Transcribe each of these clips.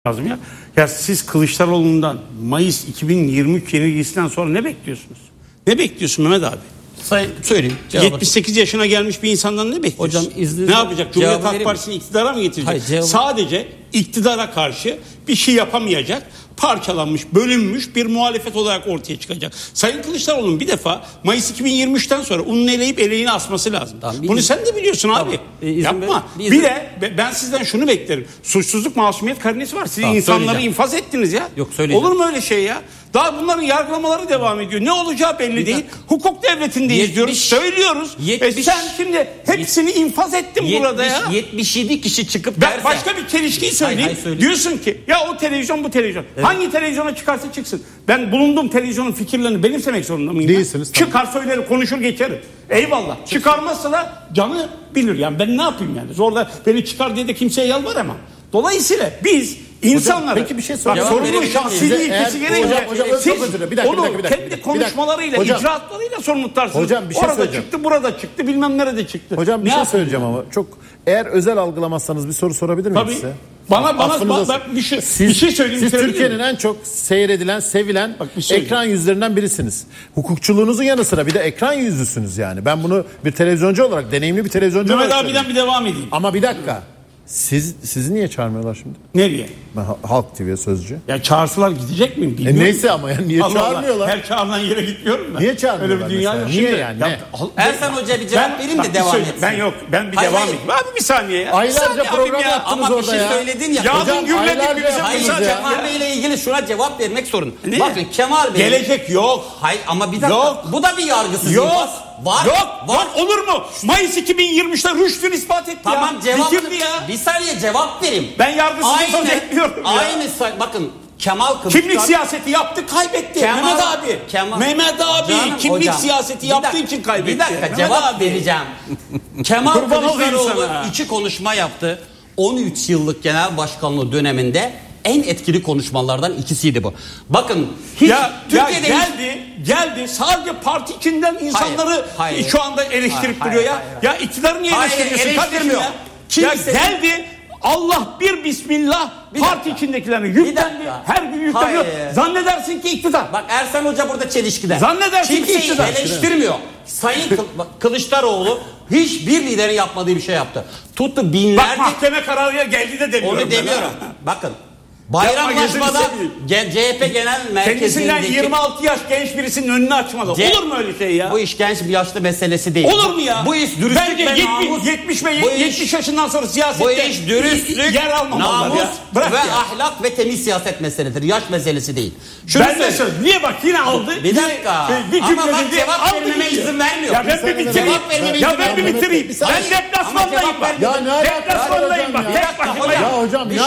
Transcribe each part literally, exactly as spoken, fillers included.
lazım ya. Ya siz Kılıçdaroğlu'ndan Mayıs iki bin yirmi üç yenilgisinden sonra ne bekliyorsunuz? Ne bekliyorsun Mehmet abi? Sayın söyleyeyim. yetmiş sekiz yaşına gelmiş bir insandan ne bekliyorsun? Hocam izninizle ne yapacak? Cumhuriyet Halk Partisi'ni iktidara mı getirecek? Hayır, cevap... Sadece iktidara karşı bir şey yapamayacak, parçalanmış, bölünmüş bir muhalefet olarak ortaya çıkacak. Sayın Kılıçdaroğlu'nun bir defa Mayıs iki bin yirmi üçten sonra ununu eleyip eleğini asması lazım. Tamam, Bunu izin... sen de biliyorsun tamam. abi. E, Yapma. Bir, izin... bir de ben sizden şunu beklerim. Suçsuzluk masumiyet karinesi var. Siz tamam, insanları infaz ettiniz ya. Yok, söyleyeceğim. Olur mu öyle şey ya? Daha bunların yargılamaları devam ediyor. Ne olacağı belli değil. Hukuk devletindeyiz yetmiş, diyoruz. Söylüyoruz. yetmiş, e sen şimdi hepsini yetmiş, infaz ettin yetmiş, burada ya. yetmiş yedi kişi çıkıp ben derse. Başka bir çelişkiyi söyleyeyim. Hay, hay, diyorsun ki ya o televizyon bu televizyon. Evet. Hangi televizyona çıkarsa çıksın. Ben bulunduğum televizyonun fikirlerini benimsemek zorunda mıyım? Değilsiniz. Tamam. Çıkar söylerim, konuşur geçerim. Eyvallah. Çıksın. Çıkarmazsa da canı bilir. Yani ben ne yapayım yani? Zorla beni çıkar diye de kimseye yalvaramam. Dolayısıyla biz İnsanlar peki bir şey soracağım. Sorunun şahsiliği ilkesi gereğince hocam, hocam, siz bir dakika, onu bir dakika, bir dakika, kendi bir konuşmalarıyla, hocam, icraatlarıyla sorumlu tutarsınız. Hocam bir şey Orada söyleyeceğim. çıktı, burada çıktı, bilmem nerede çıktı. Hocam bir ne şey yapayım? söyleyeceğim ama çok eğer özel algılamazsanız bir soru sorabilir miyim Tabii. size? Bana bana, Affınıza, bana bir, şey, siz, bir şey söyleyeyim. Siz Türkiye'nin en çok seyredilen, sevilen Bak, şey ekran yüzlerinden birisiniz. Hukukçuluğunuzun yanı sıra bir de ekran yüzlüsünüz yani. Ben bunu bir televizyoncu olarak, deneyimli bir televizyoncu Mehmet olarak abiden bir devam edeyim. Ama bir dakika. Siz sizi niye çağırmıyorlar şimdi? Nereye? Halk T V'ye sözcü. Ya çağırsalar gidecek miyim? E neyse ama yani niye Allah çağırmıyorlar? Allah. Her çağrılan yere gitmiyorum ben. Niye çağırmıyorlar? Öyle bir dünya yok. Niye Şimdi, yani? Ya, ne? Ersan Hoca bir cevap vereyim de devam etsin. Ben yok. Ben bir hayır, devam hayır. edeyim. Abi bir saniye ya. Aylarca saniye program ya. yaptınız ama orada bir şey ya. söyledin ya. Yağdın gürledin bize. Hayır, Kemal Bey ile ilgili şuna cevap vermek zorunda. Ne? Bakın Kemal Bey. Gelecek yok. Hayır ama bir dakika. Yok. Bu da bir yargısız yok. infaz. Var. Yok. Var. Yok. Olur mu? Mayıs iki bin yirmi üçte rüştünü ispat etti tamam, ya. Cevap, Bitirdi ya. bir saniye cevap vereyim. Ben yargısız infaz etmiyorum ya. Aynı say- bakın Kemal Kılıçdaroğlu. Kimlik siyaseti yaptı, kaybetti. Kemal, Mehmet abi. Kemal, Mehmet abi canım, kimlik hocam, siyaseti yaptığı dakika, için kaybetti. Bir dakika Mehmet cevap abi. vereceğim. Kemal Kurban olayım Kılıçdaroğlu sana. iki konuşma yaptı. on üç yıllık genel başkanlığı döneminde en etkili konuşmalardan ikisiydi bu. Bakın hiç ya, Türkiye'de ya geldi, hiç... geldi. Sadece parti içinden insanları hayır, hayır, şu anda eleştirip hayır, duruyor ya. hayır, hayır. Ya iktidarı niye Hayır, eleştiriyorsun kardeşim ya? Kimse... Ya geldi. Allah bir bismillah bir parti dakika. içindekilerini yüklendi. Her gün yükleniyor. Hayır. Zannedersin ki iktidar. Bak Ersan Hoca burada çelişkide. Zannedersin Kimseyi ki iktidar. eleştirmiyor. Sayın Kılıçdaroğlu hiçbir liderin yapmadığı bir şey yaptı. Tuttu binlerce... Bak mahkeme kararıya geldi de demiyorum. Onu demiyorum. Bakın. Bayramlaşmada C H P Genel Merkezi'ndeki... Kendisinden yirmi altı yaş genç birisinin önünü açmadı. C- Olur mu öyle şey ya? Bu iş genç bir yaşlı meselesi değil. Olur mu ya? Bu iş dürüstlük Bence ve yetmiş, namus. yetmiş ve bu yetmiş iş, yaşından sonra siyasette bu iş dürüstlük, yer almamalılar namus ya. Bırak ve ya. ahlak ve temiz siyaset meselesidir. Yaş meselesi değil. Şunu ben de söyleyeyim. Niye bak yine aldı. Bir dakika. Bir, bir ama bak dedi, cevap vermeme izin vermiyor. Ya ben bir bitireyim. Cevap vermeme izin Ya ben bir bitireyim. Ben deplasmandayım bak. Ya ne Deplasmandayım bak. Ya hocam bir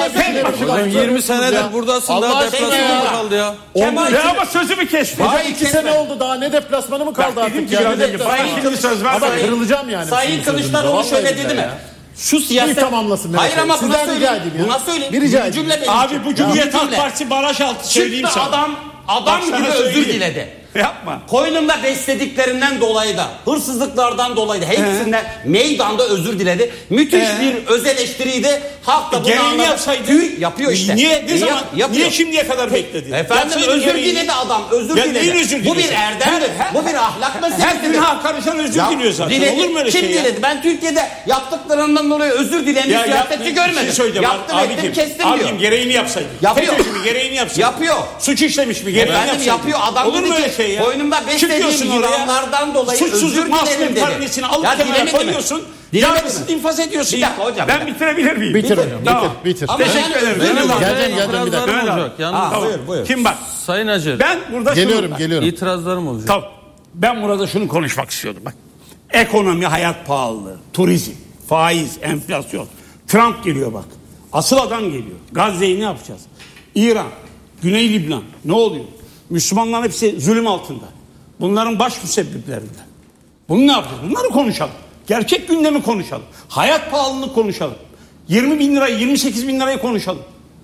ya yirmi senedir buradasın da deplasmanda kaldı ya. Kemal ya ama sözümü kesti. Hocam iki sene oldu daha ne deplasmanı mı kaldı artık ya? Sayın Kılıç söz ver. Ama kırılacağım yani. Sayın Kılıçdaroğlu şöyle dedi mi? Şu siyaset... Bir tamamlasın. Hayır ama buna Sizden rica edeyim ya. Buna söyleyeyim. Bir rica edeyim. Abi bu Cumhuriyet Halk Partisi baraj altı söyleyeyim sana. Çıktı adam, adam gibi özür diledi. Yapma. Koynumda beslediklerinden dolayı da, hırsızlıklardan dolayı da hepsinden meydanda özür diledi. Müthiş Ee? bir öz eleştiriydi. Halk da bunu Gereğini anladı. yapsaydı. Tüy yapıyor işte. Niye? Ne zaman? Yapıyor. Niye şimdiye kadar bekledi? Efendim Yapsaydın özür gereğini. diledi adam. Özür Ya diledi. özür Bu bir diledi? erdemdir. Her- Bu bir ahlak meselesidir. Her günaha karışan özür Ya, diliyor zaten. diledi. Olur mu öyle Kim şey ya? diledi? Ben Türkiye'de yaptıklarından dolayı özür dilemiş Ya, siyasetçi yap- görmedim. Bir şey söyleyeceğim. Yaptım Abicim, ettim kestim abicim, diyor. gereğini yapsaydı. Yapıyor. FETÖ'cü mü gereğini yapsaydı. Yapıyor. Suç işlemiş mi gereğini Efendim yapsaydı. yapıyor. Adam Olur dedi mu ki, öyle şey ya? boynumda beslediğim Çıkıyorsun oraya. yılanlardan dolayı özür Suçsuzluk dilerim mahsulün dedi. karnesini alıp Ya kenara dilemedi mi? koyuyorsun. Dilemedi Yargısız mi? infaz ediyorsun Bir ya. dakika hocam, Ben bir dakika. bitirebilir miyim? Bitir hocam. Tamam. Bitir. Bitir. Ama Teşekkür yani- ederim. Benim Benim de Geleceğim, geleceğim, bir dakika. itirazlarım Öyle olacak. Yalnız Ha, Tamam. buyur, buyur. Kim bak? Sayın Hacı, Ben burada şunu... Geliyorum, geliyorum. itirazlarım olacak. Tamam. Ben burada şunu konuşmak istiyordum. Bak. Ekonomi, hayat pahalılığı, turizm, faiz, enflasyon. Trump geliyor bak. Asıl adam geliyor. Gazze'yi ne yapacağız? İran, Güney Lübnan ne oluyor? Müslümanların hepsi zulüm altında. Bunların baş müsebbiplerinden. Bunu ne yapacağız? Bunları konuşalım. Gerçek gündemi konuşalım. Hayat pahalılığını konuşalım. yirmi bin lirayı, yirmi sekiz bin lirayı konuşalım.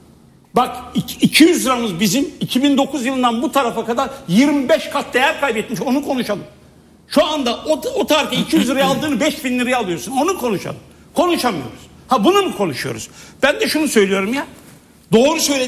Bak iki yüz liramız bizim iki bin dokuz yılından bu tarafa kadar yirmi beş kat değer kaybetmiş. Onu konuşalım. Şu anda o, o tarihte iki yüz liraya aldığını beş bin liraya alıyorsun. Onu konuşalım. Konuşamıyoruz. Ha bunu mu konuşuyoruz? Ben de şunu söylüyorum ya. Doğru söyle.